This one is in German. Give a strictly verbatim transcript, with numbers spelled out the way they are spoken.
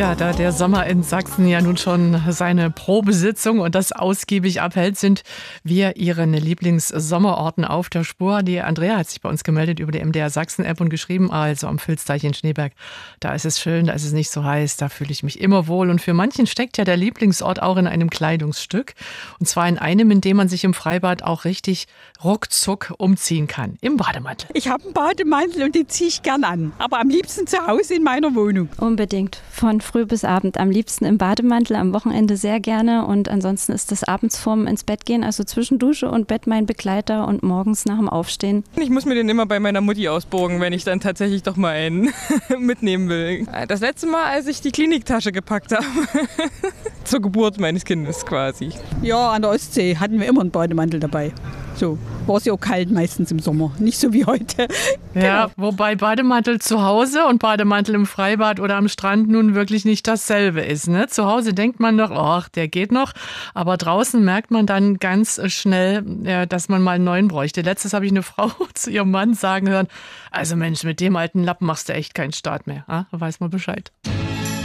Ja, da der Sommer in Sachsen ja nun schon seine Probesitzung und das ausgiebig abhält, sind wir Ihren Lieblingssommerorten auf der Spur. Die Andrea hat sich bei uns gemeldet über die M D R Sachsen-App und geschrieben, also am Filzteich in Schneeberg, da ist es schön, da ist es nicht so heiß, da fühle ich mich immer wohl. Und für manchen steckt ja der Lieblingsort auch in einem Kleidungsstück. Und zwar in einem, in dem man sich im Freibad auch richtig ruckzuck umziehen kann, im Bademantel. Ich habe einen Bademantel und den ziehe ich gern an, aber am liebsten zu Hause in meiner Wohnung. Unbedingt, von früh bis Abend, am liebsten im Bademantel, am Wochenende sehr gerne und ansonsten ist das abends vorm ins Bett gehen, also zwischen Dusche und Bett mein Begleiter und morgens nach dem Aufstehen. Ich muss mir den immer bei meiner Mutti ausborgen, wenn ich dann tatsächlich doch mal einen mitnehmen will. Das letzte Mal, als ich die Kliniktasche gepackt habe, zur Geburt meines Kindes quasi. Ja, an der Ostsee hatten wir immer einen Bademantel dabei. So, war es ja auch kalt meistens im Sommer, nicht so wie heute. Ja, genau. Wobei Bademantel zu Hause und Bademantel im Freibad oder am Strand nun wirklich nicht dasselbe ist. Ne? Zu Hause denkt man noch, ach, der geht noch. Aber draußen merkt man dann ganz schnell, ja, dass man mal einen neuen bräuchte. Letztes habe ich eine Frau zu ihrem Mann sagen hören, also Mensch, mit dem alten Lappen machst du echt keinen Start mehr. Ah, da weiß man Bescheid.